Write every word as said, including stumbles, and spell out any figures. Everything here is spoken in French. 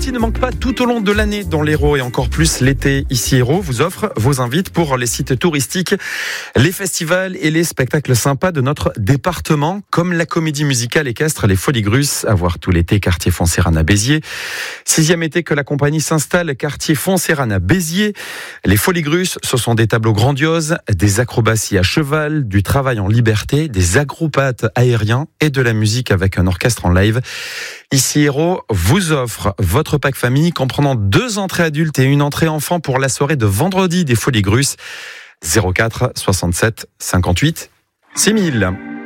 sorties ne manquent pas tout au long de l'année dans l'Hérault et encore plus l'été. Ici Hérault vous offre vos invites pour les sites touristiques, les festivals et les spectacles sympas de notre département, comme la comédie musicale équestre Les Folies Grusses, à voir tout l'été, quartier Fontserrane à Béziers. Sixième été que la compagnie s'installe, quartier Fontserrane à Béziers. Les Folies Grusses, ce sont des tableaux grandioses, des acrobaties à cheval, du travail en liberté, des agroupates aériens et de la musique avec un orchestre en live. Ici Hérault vous offre votre pack famille comprenant deux entrées adultes et une entrée enfant pour la soirée de vendredi des Folies Grusses. zéro quatre soixante-sept cinquante-huit six mille.